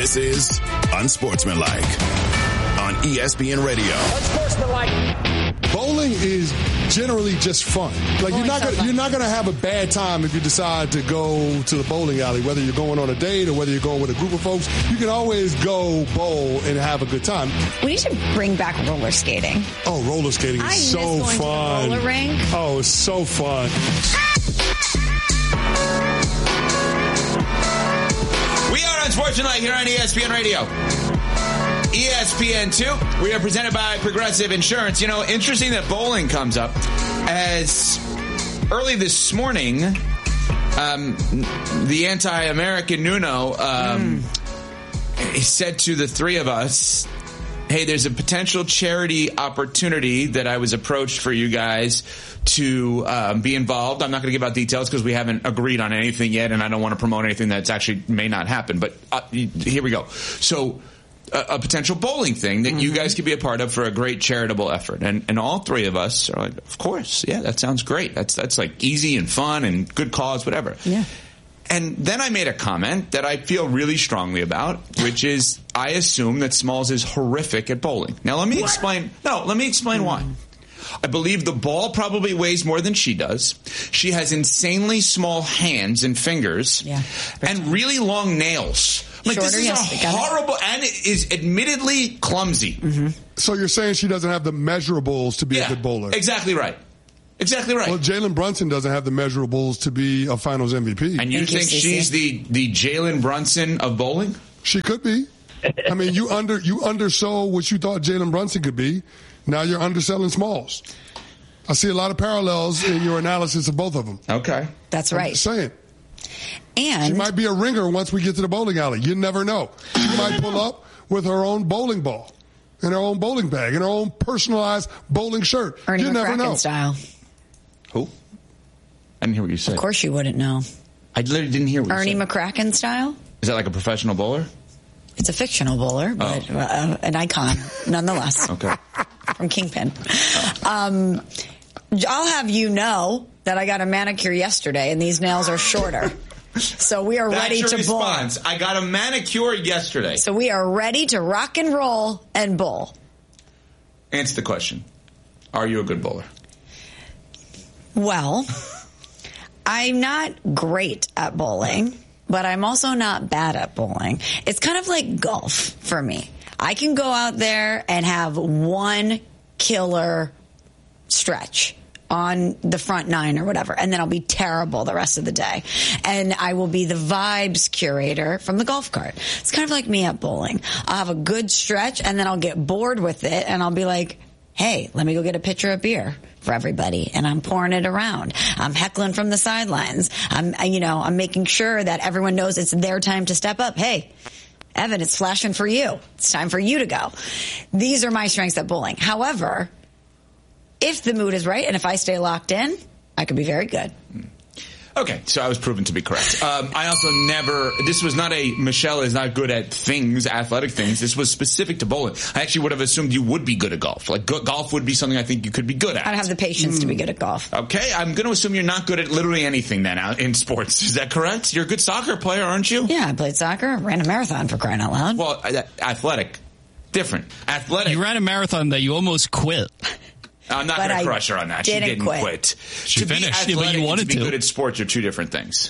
This is Unsportsmanlike on ESPN Radio. Unsportsmanlike. Bowling is generally just fun. Like you're not gonna have a bad time if you decide to go to the bowling alley, whether you're going on a date or whether you're going with a group of folks. You can always go bowl and have a good time. We need to bring back roller skating. Oh, roller skating is so fun. I miss going to the roller rink. Oh, it's so fun. We are Unsportsmanlike here on ESPN Radio. ESPN2. We are presented by Progressive Insurance. You know, interesting that bowling comes up. As early this morning, the anti-American Nuno he said to the three of us, hey, there's a potential charity opportunity that I was approached for you guys to be involved. I'm not going to give out details because we haven't agreed on anything yet, and I don't want to promote anything that's actually may not happen. But here we go. So a potential bowling thing that you guys could be a part of for a great charitable effort. And all three of us are like, of course, yeah, that sounds great. That's like easy and fun and good cause, whatever. Yeah. And then I made a comment that I feel really strongly about, which is I assume that Smalls is horrific at bowling. Now, let me explain. No, let me explain why. I believe the ball probably weighs more than she does. She has insanely small hands and fingers and really long nails. Like, shorter, this is a horrible, and it is admittedly clumsy. Mm-hmm. So you're saying she doesn't have the measurables to be a good bowler? Exactly right. Exactly right. Well, Jalen Brunson doesn't have the measurables to be a Finals MVP. And you think she's the Jalen Brunson of bowling? She could be. I mean, you undersold what you thought Jalen Brunson could be. Now you're underselling Smalls. I see a lot of parallels in your analysis of both of them. Okay. That's right. I'm just saying. And she might be a ringer once we get to the bowling alley. You never know. She might pull up with her own bowling ball and her own bowling bag and her own personalized bowling shirt. Ernie you never know. Style. Who? I didn't hear what you said. Of course you wouldn't know. I literally didn't hear what Ernie you said. McCracken style? Is that like a professional bowler? It's a fictional bowler, but an icon nonetheless. Okay. From Kingpin. I'll have you know that I got a manicure yesterday and these nails are shorter. So we are ready to bowl. I got a manicure yesterday. So we are ready to rock and roll and bowl. Answer the question. Are you a good bowler? Well, I'm not great at bowling, but I'm also not bad at bowling. It's kind of like golf for me. I can go out there and have one killer stretch on the front nine or whatever, and then I'll be terrible the rest of the day. And I will be the vibes curator from the golf cart. It's kind of like me at bowling. I'll have a good stretch, and then I'll get bored with it, and I'll be like, hey, let me go get a pitcher of beer for everybody. And I'm pouring it around. I'm heckling from the sidelines. I'm making sure that everyone knows it's their time to step up. Hey, Evan, it's flashing for you. It's time for you to go. These are my strengths at bowling. However, if the mood is right and if I stay locked in, I could be very good. Okay, so I was proven to be correct. I also this was not a Michelle is not good at things, athletic things. This was specific to bowling. I actually would have assumed you would be good at golf. Like golf would be something I think you could be good at. I don't have the patience to be good at golf. Okay, I'm going to assume you're not good at literally anything then in sports. Is that correct? You're a good soccer player, aren't you? Yeah, I played soccer. I ran a marathon for crying out loud. Well, athletic. Different. Athletic. You ran a marathon that you almost quit. I'm not going to crush her on that. She didn't quit. She finished. But you wanted to. To be good at sports are two different things.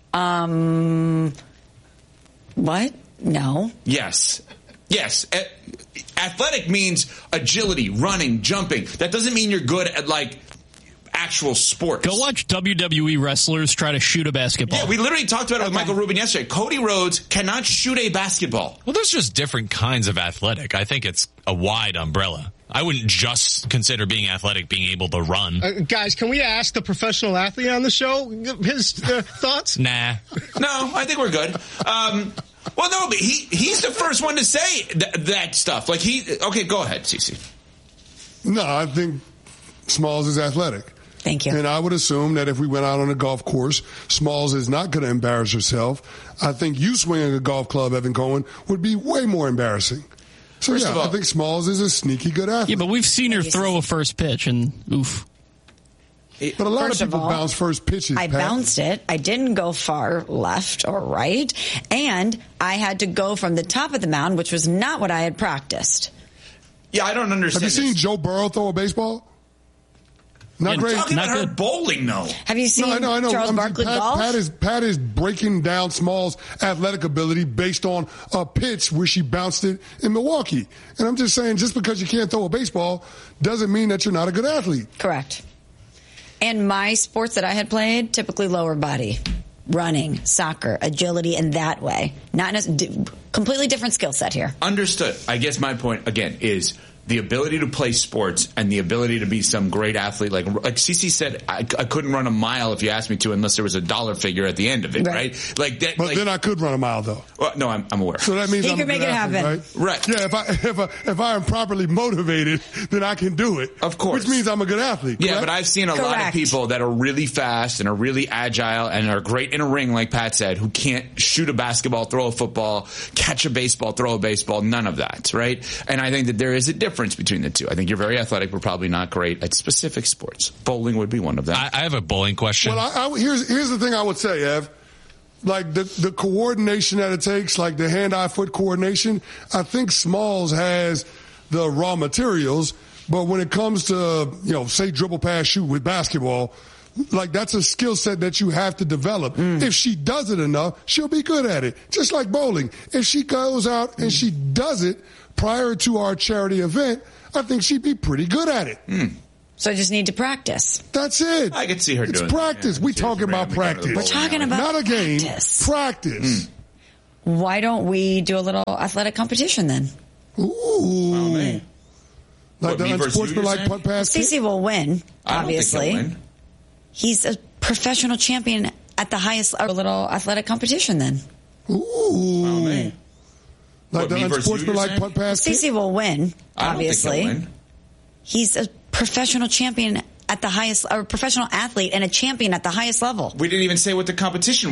What? No. Yes. Athletic means agility, running, jumping. That doesn't mean you're good at, like, actual sports. Go watch WWE wrestlers try to shoot a basketball. Yeah, we literally talked about it with Michael Rubin yesterday. Cody Rhodes cannot shoot a basketball. Well, there's just different kinds of athletic. I think it's a wide umbrella. I wouldn't just consider being athletic being able to run. Guys, can we ask the professional athlete on the show his thoughts? Nah. No, I think we're good. Well, no, but he's the first one to say that stuff. Like okay, go ahead, Cece. No, I think Smalls is athletic. Thank you. And I would assume that if we went out on a golf course, Smalls is not going to embarrass herself. I think you swinging a golf club, Evan Cohen, would be way more embarrassing. So, First of all, I think Smalls is a sneaky good athlete. Yeah, but we've seen her throw a first pitch, and oof. But a lot First of people all, bounce first pitches. I Pat. bounced it. I didn't go far left or right. And I had to go from the top of the mound, which was not what I had practiced. Yeah, I don't understand. Have you seen this. Joe Burrow throw a baseball? Not And great. Talking Not about her good. bowling, though. Have you seen No, I know. Charles Barkley golf? Pat is breaking down Small's athletic ability based on a pitch where she bounced it in Milwaukee. And I'm just saying, just because you can't throw a baseball doesn't mean that you're not a good athlete. Correct. And my sports that I had played, typically lower body. Running, soccer, agility in that way. Not completely different skill set here. Understood. I guess my point, again, is the ability to play sports and the ability to be some great athlete. Like Cece said, I couldn't run a mile if you asked me to unless there was a dollar figure at the end of it, right? Like that. But then I could run a mile, though. Well, no, I'm aware. So that means He I'm could a make good it athlete, happen. Right. Yeah, if I am properly motivated, then I can do it. Of course. Which means I'm a good athlete. Yeah, correct? but I've seen a lot of Correct. people that are really fast and are really agile and are great in a ring, like Pat said, who can't shoot a basketball, throw a football, catch a baseball, throw a baseball, none of that, right? And I think that there is a difference between the two. I think you're very athletic, but probably not great at specific sports. Bowling would be one of them. I have a bowling question. Well, here's the thing I would say, Ev. Like the coordination that it takes, like the hand-eye foot coordination, I think Smalls has the raw materials. But when it comes to, say dribble, pass, shoot with basketball, like that's a skill set that you have to develop. If she does it enough, she'll be good at it. Just like bowling. If she goes out and she does it prior to our charity event, I think she'd be pretty good at it. So I just need to practice. That's it. I could see her it's doing practice. that. Yeah, We talking about practice. We're talking about not a game. practice. Practice. Why don't we do a little athletic competition then? Ooh. me. Like What, the me versus you, unsportsmanlike you're putt pass. kick? Stacey will win, I don't think obviously. he'll win. He's a professional champion at the highest level. A little athletic competition then. Ooh. me. Like What, the me versus you, you're unsportsmanlike saying? putt pass. kick? Stacey will win, I don't think obviously. he'll win. He's a professional champion at the highest, or professional athlete and a champion at the highest level. We didn't even say what the competition